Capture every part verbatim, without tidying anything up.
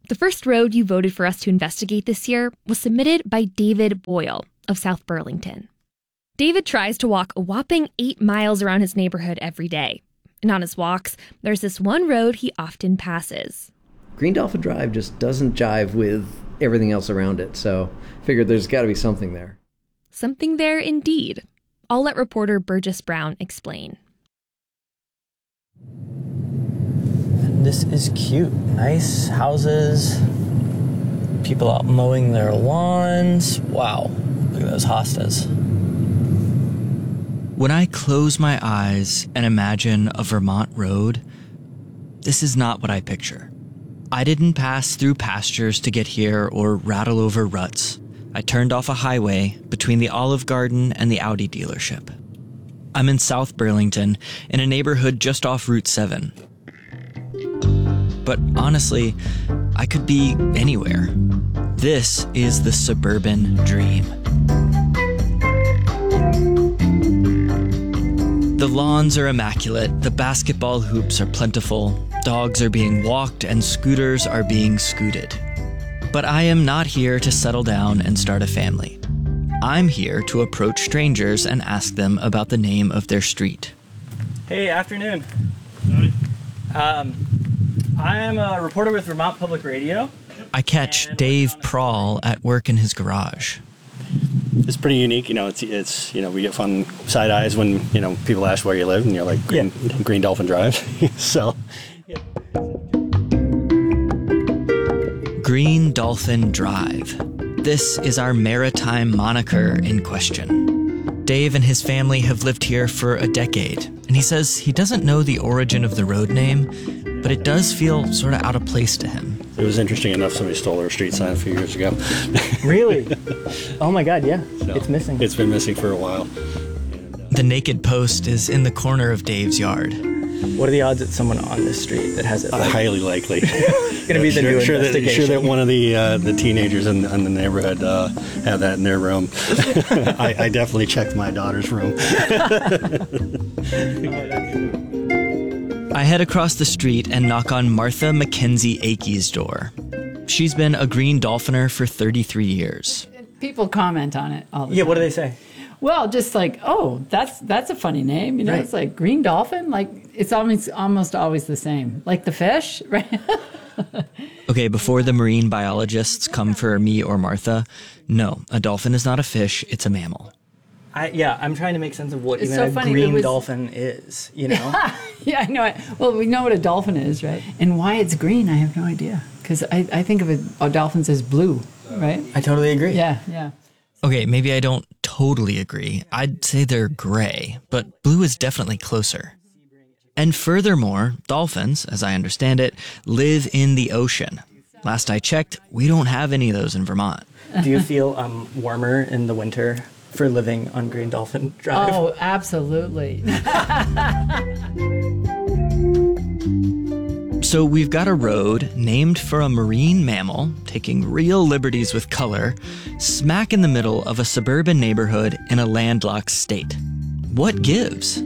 The first road you voted for us to investigate this year was submitted by David Boyle of South Burlington. David tries to walk a whopping eight miles around his neighborhood every day. And on his walks, there's this one road he often passes. Green Dolphin Drive just doesn't jive with everything else around it, so I figured there's got to be something there. Something there indeed. I'll let reporter Burgess Brown explain. This is cute. Nice houses. People out mowing their lawns. Wow. Look at those hostas. When I close my eyes and imagine a Vermont road, this is not what I picture. I didn't pass through pastures to get here or rattle over ruts. I turned off a highway between the Olive Garden and the Audi dealership. I'm in South Burlington, in a neighborhood just off Route seven. But honestly, I could be anywhere. This is the suburban dream. The lawns are immaculate, the basketball hoops are plentiful, dogs are being walked, and scooters are being scooted. But I am not here to settle down and start a family. I'm here to approach strangers and ask them about the name of their street. Hey, afternoon. Um, I am a reporter with Vermont Public Radio. I catch Dave Prawl at work in his garage. It's pretty unique, you know, it's, it's, you know, we get fun side eyes when, you know, people ask where you live and you're like, Green, yeah. Green Dolphin Drive. So, yeah. Green Dolphin Drive. This is our maritime moniker in question. Dave and his family have lived here for a decade, and he says he doesn't know the origin of the road name, but it does feel sort of out of place to him. It was interesting enough somebody stole our street sign a few years ago. Really? Oh my God, yeah. So, it's missing. It's been missing for a while. The naked post is in the corner of Dave's yard. What are the odds that someone on this street that has it? Like, uh, highly likely. It's going to be the sure, new sure investigation. That, sure that one of the uh, the teenagers in, in the neighborhood uh, have that in their room. I, I definitely checked my daughter's room. I head across the street and knock on Martha Mackenzie Akey's door. She's been a Green Dolphiner for thirty-three years. People comment on it all the yeah, time. What do they say? Well, just like, oh, that's that's a funny name. You know, right. It's like Green Dolphin. Like, it's almost, almost always the same. Like the fish, right? Okay, before the marine biologists come for me or Martha, no, a dolphin is not a fish, it's a mammal. I, yeah, I'm trying to make sense of what It's even so a funny, green it was- dolphin is, you know? Yeah, I know it. Well, we know what a dolphin is, right? And why it's green, I have no idea. Because I, I think of it, oh, dolphins as blue, right? I totally agree. Yeah, yeah. Okay, maybe I don't totally agree. I'd say they're gray, but blue is definitely closer. And furthermore, dolphins, as I understand it, live in the ocean. Last I checked, we don't have any of those in Vermont. Do you feel um, warmer in the winter for living on Green Dolphin Drive? Oh, absolutely. So we've got a road named for a marine mammal taking real liberties with color, smack in the middle of a suburban neighborhood in a landlocked state. What gives?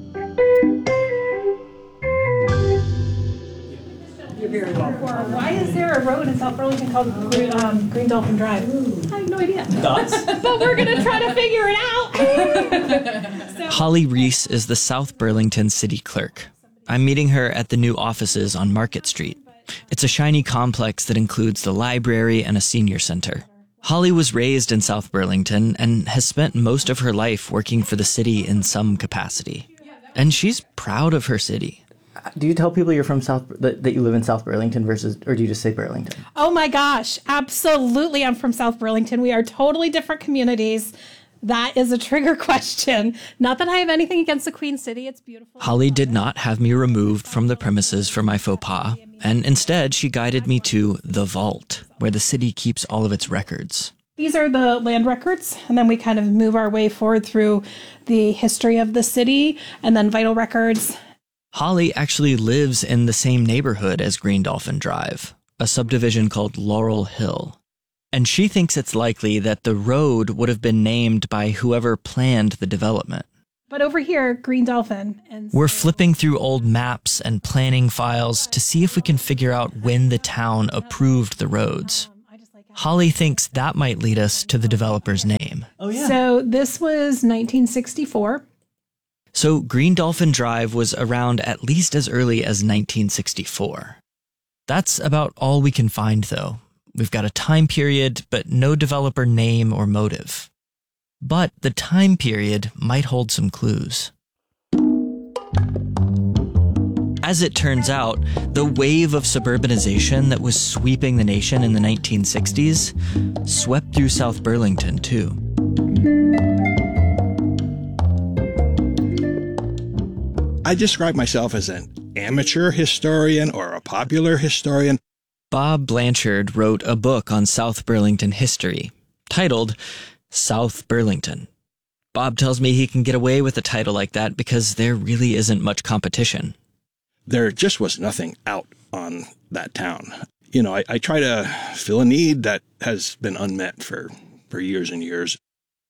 Why is there a road in South Burlington called Green, um, Green Dolphin Drive? I have no idea. Thoughts? But we're going to try to figure it out. So, Holly Reese is the South Burlington city clerk. I'm meeting her at the new offices on Market Street. It's a shiny complex that includes the library and a senior center. Holly was raised in South Burlington and has spent most of her life working for the city in some capacity. And she's proud of her city. Do you tell people you're from South that, that you live in South Burlington versus, or do you just say Burlington? oh my gosh, absolutely. I'm from South Burlington. We are totally different communities. That is a trigger question. Not that I have anything against the Queen City. It's beautiful. Holly did not have me removed from the premises for my faux pas, and instead she guided me to the vault, where the city keeps all of its records. These are the land records, and then we kind of move our way forward through the history of the city, and then vital records. Holly actually lives in the same neighborhood as Green Dolphin Drive, a subdivision called Laurel Hill. And she thinks it's likely that the road would have been named by whoever planned the development. But over here, Green Dolphin. And so- We're flipping through old maps and planning files to see if we can figure out when the town approved the roads. Holly thinks that might lead us to the developer's name. Oh, yeah. So this was nineteen sixty-four. So Green Dolphin Drive was around at least as early as nineteen sixty-four. That's about all we can find, though. We've got a time period, but no developer name or motive. But the time period might hold some clues. As it turns out, the wave of suburbanization that was sweeping the nation in the nineteen sixties swept through South Burlington, too. I describe myself as an amateur historian or a popular historian. Bob Blanchard wrote a book on South Burlington history, titled South Burlington. Bob tells me he can get away with a title like that because there really isn't much competition. There just was nothing out on that town. You know, I, I try to fill a need that has been unmet for, for years and years.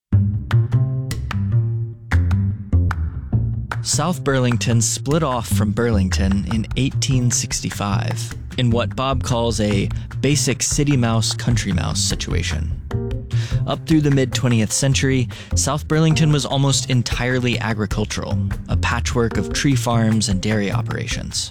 South Burlington split off from Burlington in eighteen sixty-five in what Bob calls a basic city mouse, country mouse situation. Up through the mid-twentieth century, South Burlington was almost entirely agricultural, a patchwork of tree farms and dairy operations.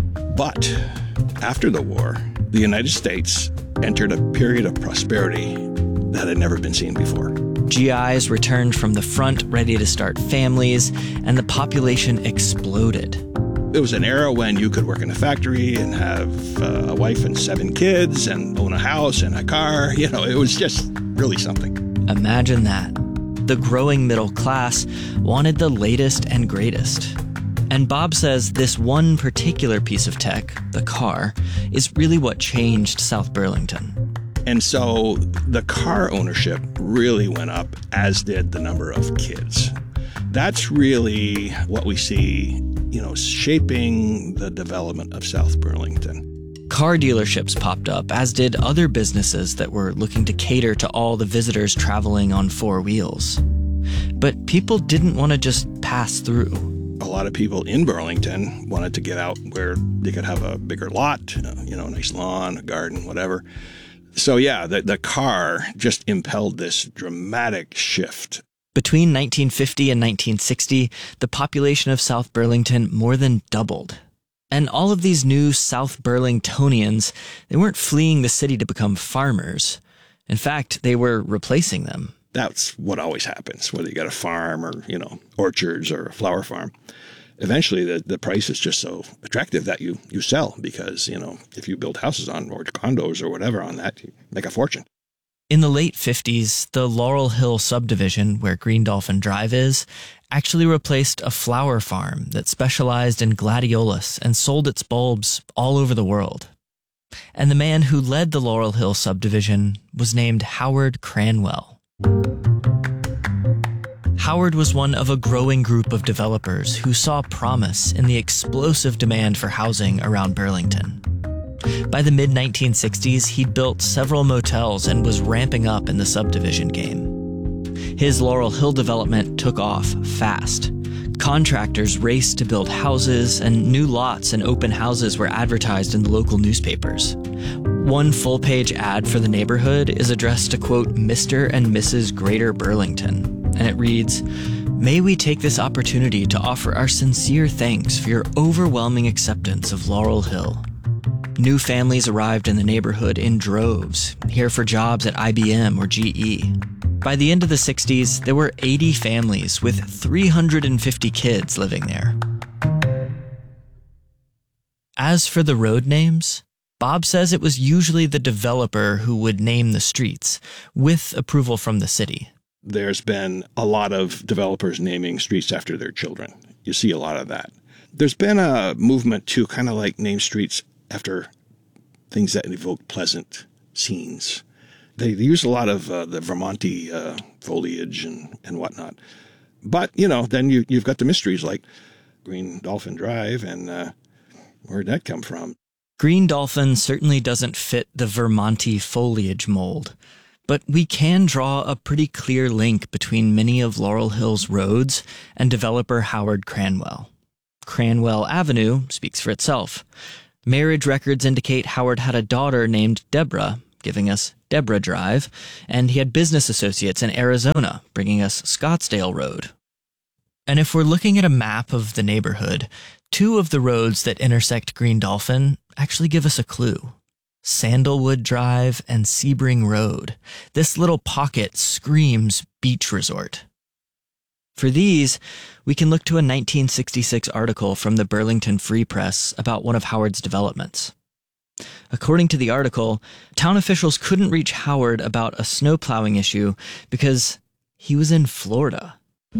But after the war, the United States entered a period of prosperity that had never been seen before. G Is returned from the front ready to start families, and the population exploded. It was an era when you could work in a factory and have uh, a wife and seven kids and own a house and a car. You know, it was just really something. Imagine that. The growing middle class wanted the latest and greatest. And Bob says this one particular piece of tech, the car, is really what changed South Burlington. And so the car ownership really went up, as did the number of kids. That's really what we see, you know, shaping the development of South Burlington. Car dealerships popped up, as did other businesses that were looking to cater to all the visitors traveling on four wheels. But people didn't want to just pass through. A lot of people in Burlington wanted to get out where they could have a bigger lot, you know, a nice lawn, a garden, whatever. So yeah, the, the car just impelled this dramatic shift. Between nineteen fifty and nineteen sixty, the population of South Burlington more than doubled. And all of these new South Burlingtonians, they weren't fleeing the city to become farmers. In fact, they were replacing them. That's what always happens, whether you got a farm or, you know, orchards or a flower farm. Eventually, the, the price is just so attractive that you, you sell because, you know, if you build houses on or condos or whatever on that, you make a fortune. In the late fifties, the Laurel Hill subdivision, where Green Dolphin Drive is, actually replaced a flower farm that specialized in gladiolus and sold its bulbs all over the world. And the man who led the Laurel Hill subdivision was named Howard Cranwell. Howard was one of a growing group of developers who saw promise in the explosive demand for housing around Burlington. By the mid nineteen sixties, he'd built several motels and was ramping up in the subdivision game. His Laurel Hill development took off fast. Contractors raced to build houses, and new lots and open houses were advertised in the local newspapers. One full-page ad for the neighborhood is addressed to, quote, Mister and Missus Greater Burlington, and it reads, "May we take this opportunity to offer our sincere thanks for your overwhelming acceptance of Laurel Hill." New families arrived in the neighborhood in droves, here for jobs at I B M or G E. By the end of the sixties, there were eighty families with three hundred fifty kids living there. As for the road names, Bob says it was usually the developer who would name the streets, with approval from the city. There's been a lot of developers naming streets after their children. You see a lot of that. There's been a movement to kind of like name streets after things that evoke pleasant scenes. They use a lot of uh, the Vermonti uh, foliage and, and whatnot. But, you know, then you, you've got the mysteries like Green Dolphin Drive and uh, where'd that come from? Green Dolphin certainly doesn't fit the Vermonti foliage mold. but we can draw a pretty clear link between many of Laurel Hill's roads and developer Howard Cranwell. Cranwell Avenue speaks for itself. Marriage records indicate Howard had a daughter named Deborah, giving us Deborah Drive, and he had business associates in Arizona, bringing us Scottsdale Road. And if we're looking at a map of the neighborhood, two of the roads that intersect Green Dolphin actually give us a clue. Sandalwood Drive and Sebring Road. This little pocket screams beach resort. For these, we can look to a nineteen sixty-six article from the Burlington Free Press about one of Howard's developments. According to the article, town officials couldn't reach Howard about a snow plowing issue because he was in Florida.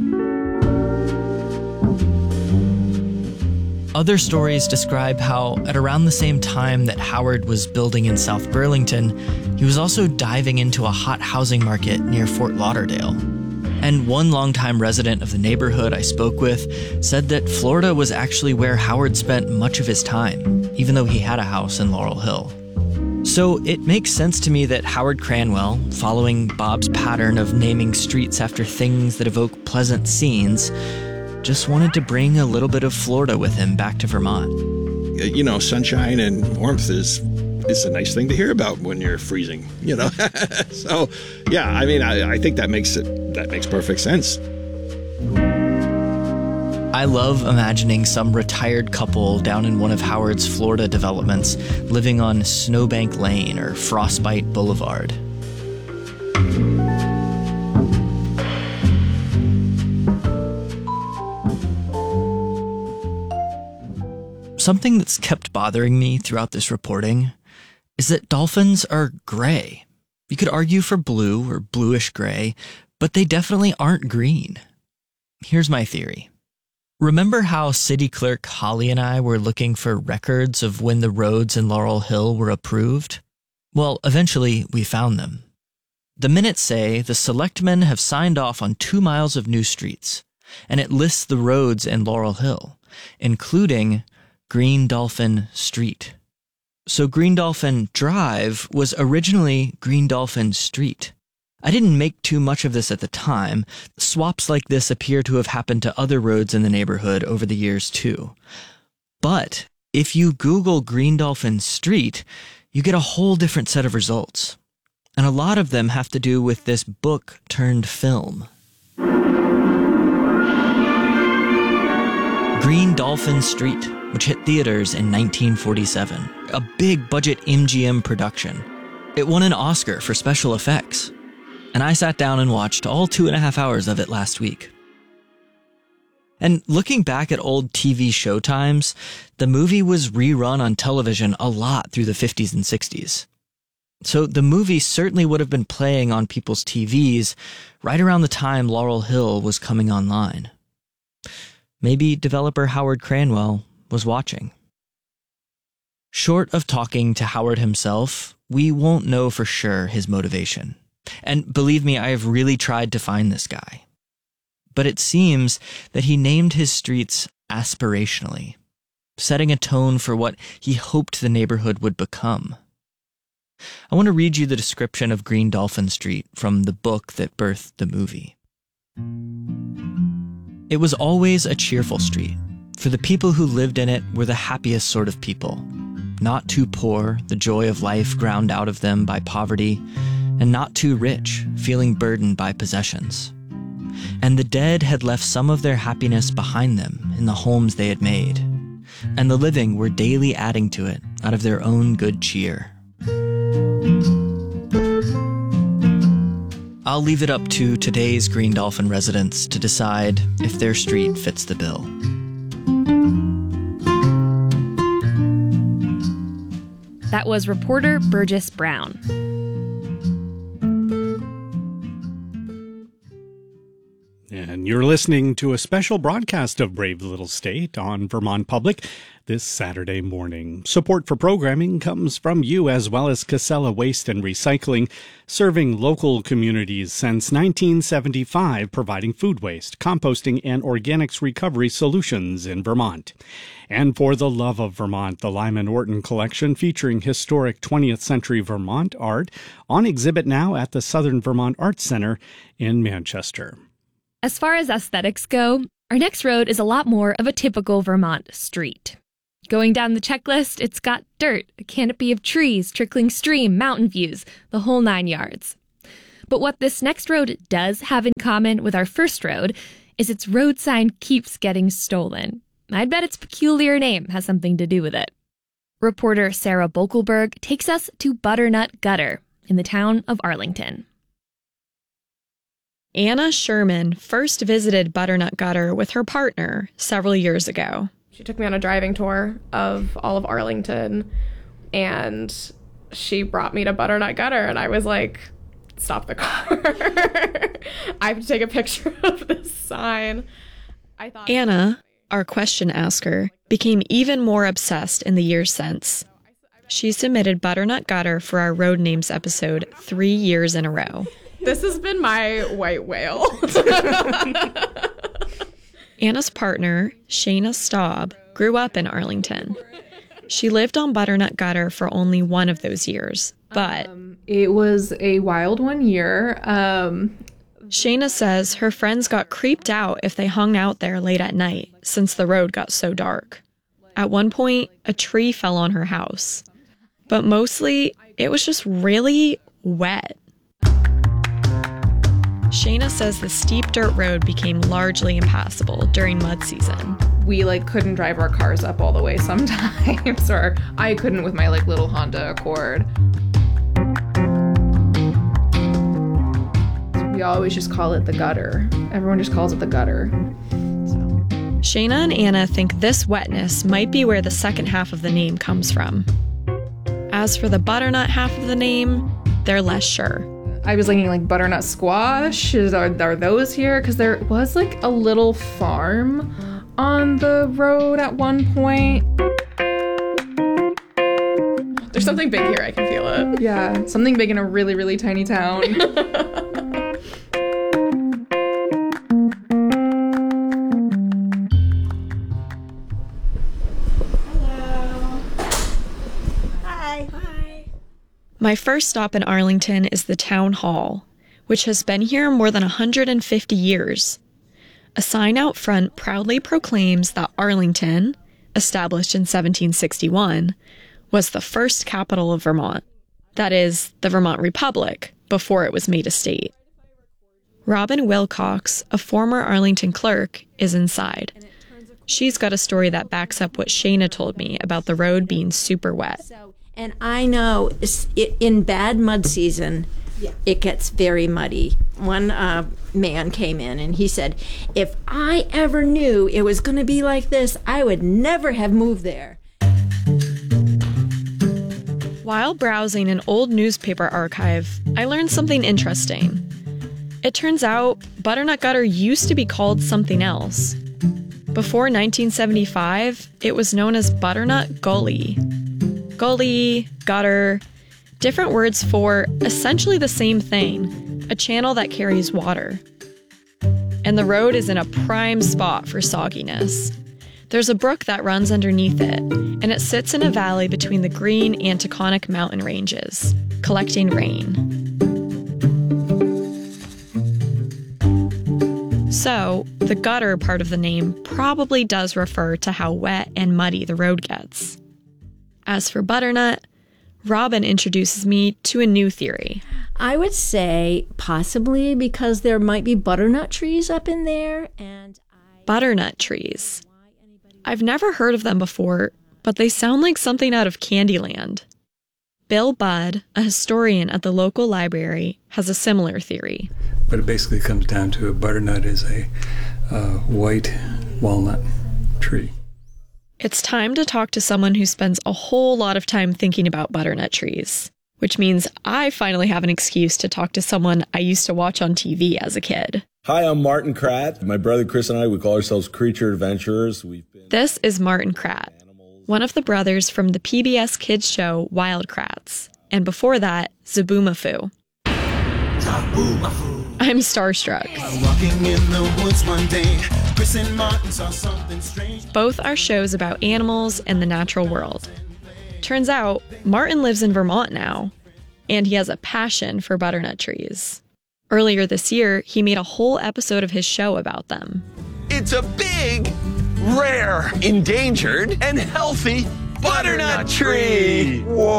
Other stories describe how, at around the same time that Howard was building in South Burlington, he was also diving into a hot housing market near Fort Lauderdale. And one longtime resident of the neighborhood I spoke with said that Florida was actually where Howard spent much of his time, even though he had a house in Laurel Hill. So it makes sense to me that Howard Cranwell, following Bob's pattern of naming streets after things that evoke pleasant scenes, just wanted to bring a little bit of Florida with him back to Vermont. You know, sunshine and warmth is is a nice thing to hear about when you're freezing, you know. So, yeah, I mean, I, I think that makes it that makes perfect sense. I love imagining some retired couple down in one of Howard's Florida developments living on Snowbank Lane or Frostbite Boulevard. Something that's kept bothering me throughout this reporting is that dolphins are gray. You could argue for blue or bluish gray, but they definitely aren't green. Here's my theory. Remember how City Clerk Holly and I were looking for records of when the roads in Laurel Hill were approved? Well, eventually we found them. The minutes say the selectmen have signed off on two miles of new streets, and it lists the roads in Laurel Hill, including Green Dolphin Street. So Green Dolphin Drive was originally Green Dolphin Street. I didn't make too much of this at the time. Swaps like this appear to have happened to other roads in the neighborhood over the years too. But if you Google Green Dolphin Street, you get a whole different set of results. And a lot of them have to do with this book turned film. Green Dolphin Street, which hit theaters in nineteen forty-seven. A big budget M G M production. It won an Oscar for special effects. And I sat down and watched all two and a half hours of it last week. And looking back at old T V showtimes, the movie was rerun on television a lot through the fifties and sixties. So the movie certainly would have been playing on people's T Vs right around the time Laurel Hill was coming online. Maybe developer Howard Cranwell was watching. Short of talking to Howard himself, we won't know for sure his motivation. And believe me, I have really tried to find this guy. But it seems that he named his streets aspirationally, setting a tone for what he hoped the neighborhood would become. I want to read you the description of Green Dolphin Street from the book that birthed the movie. It was always a cheerful street, for the people who lived in it were the happiest sort of people. Not too poor, the joy of life ground out of them by poverty, and not too rich, feeling burdened by possessions. And the dead had left some of their happiness behind them in the homes they had made, and the living were daily adding to it out of their own good cheer. I'll leave it up to today's Green Dolphin residents to decide if their street fits the bill. That was reporter Burgess Brown. Yeah, and you're listening to a special broadcast of Brave Little State on Vermont Public this Saturday morning. Support for programming comes from you as well as Casella Waste and Recycling, serving local communities since nineteen seventy-five, providing food waste, composting, and organics recovery solutions in Vermont. And for the love of Vermont, the Lyman Orton Collection featuring historic twentieth century Vermont art on exhibit now at the Southern Vermont Arts Center in Manchester. As far as aesthetics go, our next road is a lot more of a typical Vermont street. Going down the checklist, it's got dirt, a canopy of trees, trickling stream, mountain views, the whole nine yards. But what this next road does have in common with our first road is its road sign keeps getting stolen. I'd bet its peculiar name has something to do with it. Reporter Sarah Bokelberg takes us to Butternut Gutter in the town of Arlington. Anna Sherman first visited Butternut Gutter with her partner several years ago. She took me on a driving tour of all of Arlington, and she brought me to Butternut Gutter, and I was like, stop the car. I have to take a picture of this sign. I thought Anna, our question asker, became even more obsessed in the years since. She submitted Butternut Gutter for our Road Names episode three years in a row. This has been my white whale. Anna's partner, Shayna Staub, grew up in Arlington. She lived on Butternut Gutter for only one of those years, but... Um, it was a wild one year. Um, Shayna says her friends got creeped out if they hung out there late at night, since the road got so dark. At one point, a tree fell on her house. But mostly, it was just really wet. Shayna says the steep dirt road became largely impassable during mud season. We like couldn't drive our cars up all the way sometimes, or I couldn't with my like little Honda Accord. So we always just call it the gutter. Everyone just calls it the gutter. So. Shayna and Anna think this wetness might be where the second half of the name comes from. As for the butternut half of the name, they're less sure. I was thinking like butternut squash. Is, are, are those here? Because there was like a little farm on the road at one point. There's something big here. I can feel it. Yeah, something big in a really, really tiny town. My first stop in Arlington is the Town Hall, which has been here more than one hundred fifty years. A sign out front proudly proclaims that Arlington, established in seventeen sixty-one, was the first capital of Vermont. That is, the Vermont Republic, before it was made a state. Robin Wilcox, a former Arlington clerk, is inside. She's got a story that backs up what Shayna told me about the road being super wet. And I know in bad mud season, yeah. It gets very muddy. One uh, man came in and he said, if I ever knew it was going to be like this, I would never have moved there. While browsing an old newspaper archive, I learned something interesting. It turns out Butternut Gutter used to be called something else. Before nineteen seventy-five, it was known as Butternut Gully. Gully, gutter, different words for essentially the same thing, a channel that carries water. And the road is in a prime spot for sogginess. There's a brook that runs underneath it, and it sits in a valley between the Green and Taconic mountain ranges, collecting rain. So, the gutter part of the name probably does refer to how wet and muddy the road gets. As for butternut, Robin introduces me to a new theory. I would say possibly because there might be butternut trees up in there. and I... Butternut trees. I've never heard of them before, but they sound like something out of Candyland. Bill Budd, a historian at the local library, has a similar theory. But it basically comes down to a butternut is a uh, white walnut tree. It's time to talk to someone who spends a whole lot of time thinking about butternut trees, which means I finally have an excuse to talk to someone I used to watch on T V as a kid. Hi, I'm Martin Kratt. My brother Chris and I, we call ourselves Creature Adventurers. We've been This is Martin Kratt, one of the brothers from the P B S kids show Wild Kratts, and before that, Zoboomafoo. I'm starstruck. Both are shows about animals and the natural world. Turns out, Martin lives in Vermont now, and he has a passion for butternut trees. Earlier this year, he made a whole episode of his show about them. It's a big, rare, endangered, and healthy butternut tree!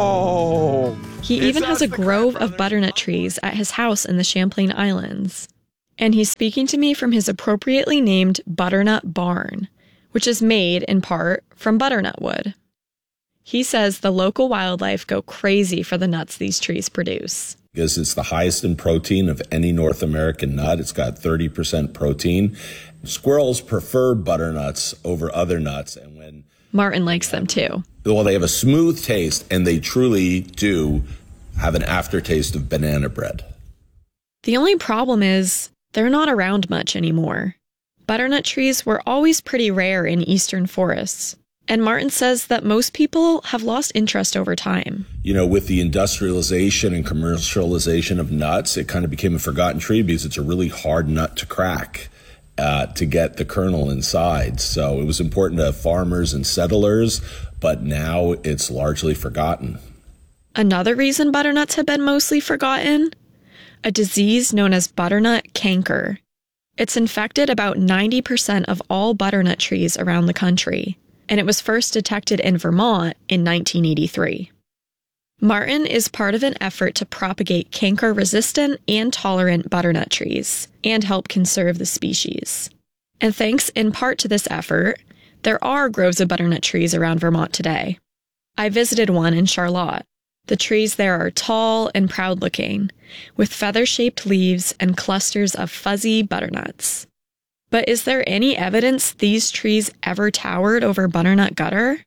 Whoa! He even has a grove of butternut trees at his house in the Champlain Islands. And he's speaking to me from his appropriately named butternut barn, which is made, in part, from butternut wood. He says the local wildlife go crazy for the nuts these trees produce. Because it's the highest in protein of any North American nut. It's got thirty percent protein. Squirrels prefer butternuts over other nuts. And when Martin likes them too. Well, they have a smooth taste, and they truly do have an aftertaste of banana bread. The only problem is they're not around much anymore. Butternut trees were always pretty rare in eastern forests. And Martin says that most people have lost interest over time. You know, with the industrialization and commercialization of nuts, it kind of became a forgotten tree because it's a really hard nut to crack uh, to get the kernel inside. So it was important to farmers and settlers, but now it's largely forgotten. Another reason butternuts have been mostly forgotten? A disease known as butternut canker. It's infected about ninety percent of all butternut trees around the country. And it was first detected in Vermont in nineteen eighty-three. Martin is part of an effort to propagate canker-resistant and tolerant butternut trees and help conserve the species. And thanks in part to this effort, there are groves of butternut trees around Vermont today. I visited one in Charlotte. The trees there are tall and proud-looking, with feather-shaped leaves and clusters of fuzzy butternuts. But is there any evidence these trees ever towered over Butternut Gutter?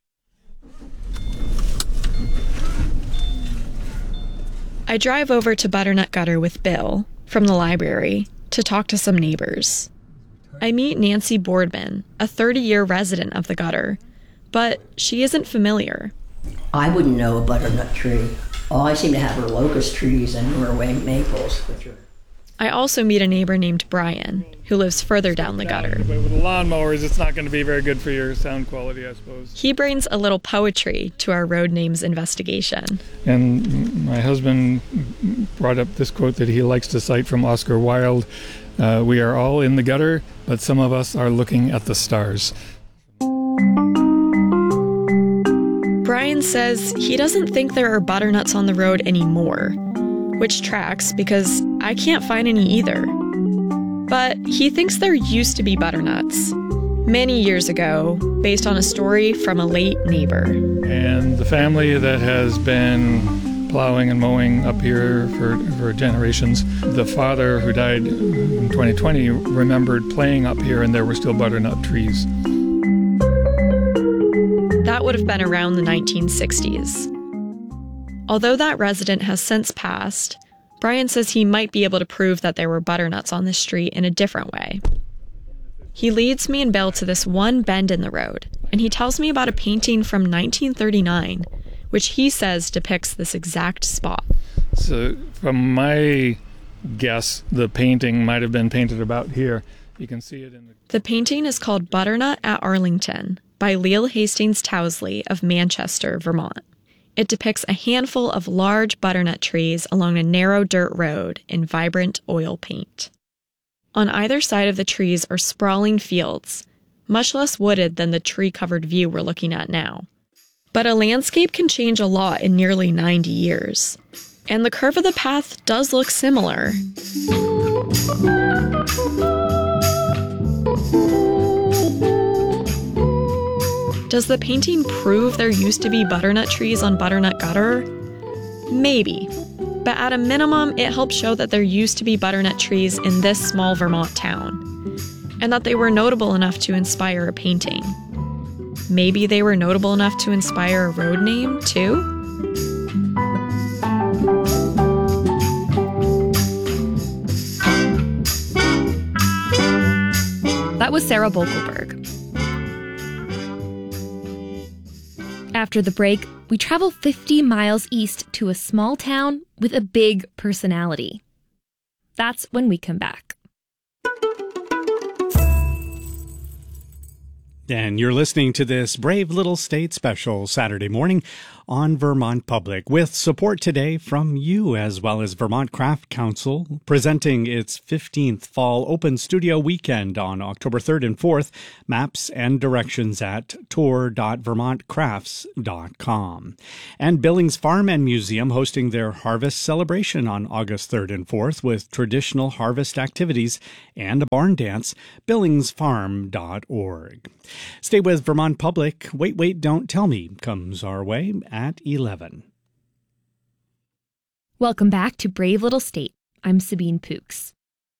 I drive over to Butternut Gutter with Bill from the library to talk to some neighbors. I meet Nancy Boardman, a thirty-year resident of the gutter, but she isn't familiar. I wouldn't know a butternut tree. All I seem to have are locust trees and Norway maples, which are... I also meet a neighbor named Brian, who lives further down the gutter. But with the lawnmowers, it's not going to be very good for your sound quality, I suppose. He brings a little poetry to our road names investigation. And my husband brought up this quote that he likes to cite from Oscar Wilde. Uh, we are all in the gutter, but some of us are looking at the stars. Brian says he doesn't think there are butternuts on the road anymore, which tracks because I can't find any either. But he thinks there used to be butternuts many years ago, based on a story from a late neighbor. And the family that has been plowing and mowing up here for, for generations, the father who died in twenty twenty remembered playing up here and there were still butternut trees. That would have been around the nineteen sixties. Although that resident has since passed, Brian says he might be able to prove that there were butternuts on the street in a different way. He leads me and Bill to this one bend in the road, and he tells me about a painting from nineteen thirty-nine, which he says depicts this exact spot. So from my guess, the painting might have been painted about here. You can see it in the... The painting is called Butternut at Arlington by Leal Hastings Towsley of Manchester, Vermont. It depicts a handful of large butternut trees along a narrow dirt road in vibrant oil paint. On either side of the trees are sprawling fields, much less wooded than the tree-covered view we're looking at now. But a landscape can change a lot in nearly ninety years, and the curve of the path does look similar. Does the painting prove there used to be butternut trees on Butternut Gutter? Maybe. But at a minimum, it helps show that there used to be butternut trees in this small Vermont town, and that they were notable enough to inspire a painting. Maybe they were notable enough to inspire a road name, too? Sarah Bokelberg. After the break, we travel fifty miles east to a small town with a big personality. That's when we come back. And you're listening to this Brave Little State special Saturday morning on Vermont Public, with support today from you as well as Vermont Craft Council, presenting its fifteenth Fall Open Studio Weekend on October third and fourth. Maps and directions at tour dot vermont crafts dot com. And Billings Farm and Museum hosting their Harvest Celebration on August third and fourth with traditional harvest activities and a barn dance. billings farm dot org. Stay with Vermont Public. Wait, Wait, Don't Tell Me comes our way at eleven. Welcome back to Brave Little State. I'm Sabine Pooks.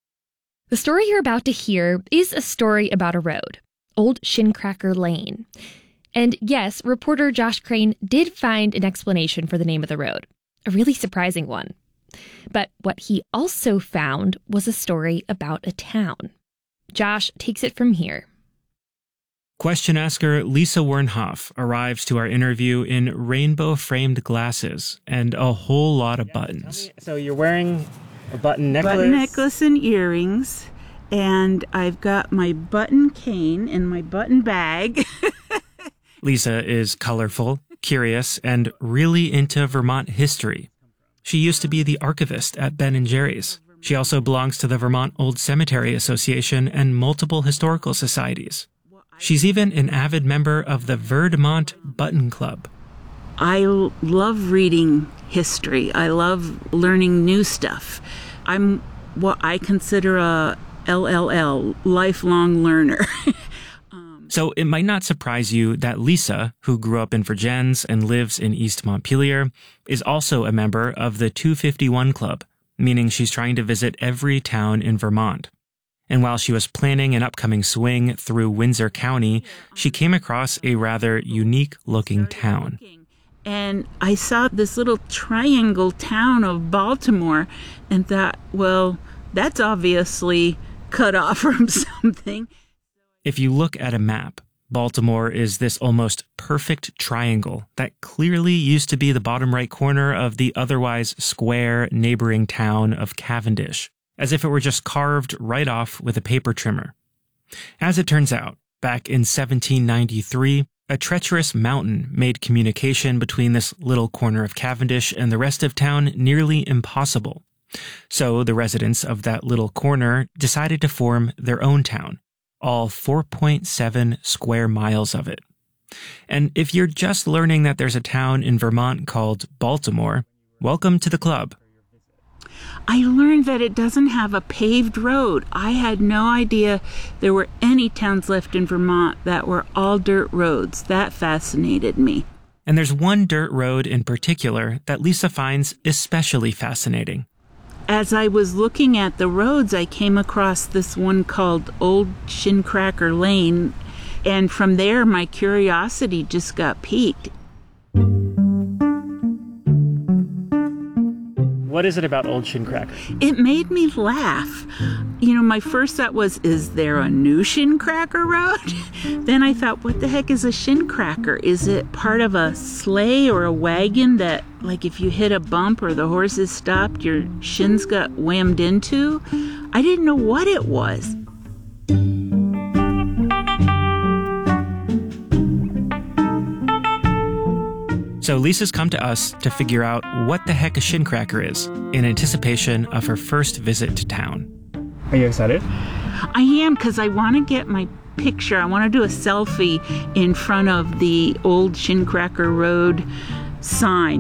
The story you're about to hear is a story about a road, Old Shincracker Lane. And yes, reporter Josh Crane did find an explanation for the name of the road, a really surprising one. But what he also found was a story about a town. Josh takes it from here. Question asker Lisa Wernhoff arrives to our interview in rainbow-framed glasses and a whole lot of buttons. So you're wearing a button necklace? Button necklace and earrings, and I've got my button cane and my button bag. Lisa is colorful, curious, and really into Vermont history. She used to be the archivist at Ben and Jerry's. She also belongs to the Vermont Old Cemetery Association and multiple historical societies. She's even an avid member of the Verdmont Button Club. I l- love reading history. I love learning new stuff. I'm what I consider a L L L, lifelong learner. So it might not surprise you that Lisa, who grew up in Vergennes and lives in East Montpelier, is also a member of the two fifty-one Club, meaning she's trying to visit every town in Vermont. And while she was planning an upcoming swing through Windsor County, she came across a rather unique-looking town. And I saw this little triangle town of Baltimore and thought, well, that's obviously cut off from something. If you look at a map, Baltimore is this almost perfect triangle that clearly used to be the bottom right corner of the otherwise square neighboring town of Cavendish, as if it were just carved right off with a paper trimmer. As it turns out, back in seventeen ninety-three, a treacherous mountain made communication between this little corner of Cavendish and the rest of town nearly impossible. So the residents of that little corner decided to form their own town, all four point seven square miles of it. And if you're just learning that there's a town in Vermont called Baltimore, welcome to the club. I learned that it doesn't have a paved road. I had no idea there were any towns left in Vermont that were all dirt roads. That fascinated me. And there's one dirt road in particular that Lisa finds especially fascinating. As I was looking at the roads, I came across this one called Old Shincracker Lane, and from there my curiosity just got piqued. What is it about Old Shincracker? It made me laugh. You know, my first thought was, is there a new Shincracker road? Then I thought, what the heck is a Shincracker? Is it part of a sleigh or a wagon that, like, if you hit a bump or the horses stopped, your shins got whammed into? I didn't know what it was. So Lisa's come to us to figure out what the heck a Shincracker is in anticipation of her first visit to town. Are you excited? I am, because I want to get my picture. I want to do a selfie in front of the Old Shincracker Road sign.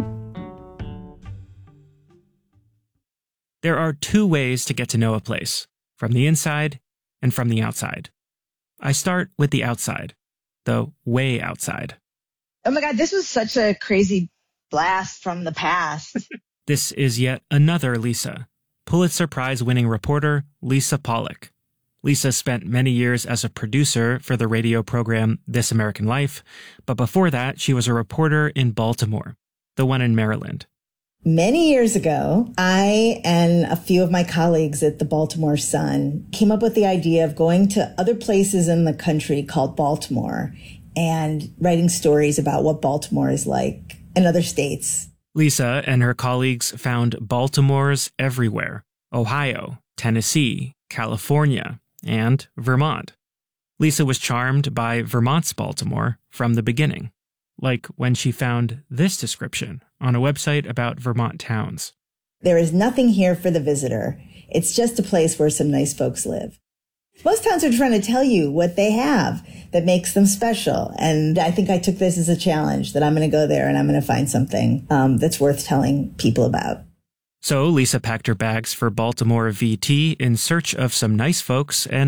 There are two ways to get to know a place, from the inside and from the outside. I start with the outside, the way outside. Oh my God, this was such a crazy blast from the past. This is yet another Lisa, Pulitzer Prize-winning reporter Lisa Pollock. Lisa spent many years as a producer for the radio program This American Life, but before that, she was a reporter in Baltimore, the one in Maryland. Many years ago, I and a few of my colleagues at the Baltimore Sun came up with the idea of going to other places in the country called Baltimore and writing stories about what Baltimore is like in other states. Lisa and her colleagues found Baltimores everywhere: Ohio, Tennessee, California, and Vermont. Lisa was charmed by Vermont's Baltimore from the beginning, like when she found this description on a website about Vermont towns. There is nothing here for the visitor. It's just a place where some nice folks live. Most towns are trying to tell you what they have that makes them special. And I think I took this as a challenge, that I'm going to go there and I'm going to find something um, that's worth telling people about. So Lisa packed her bags for Baltimore V T in search of some nice folks and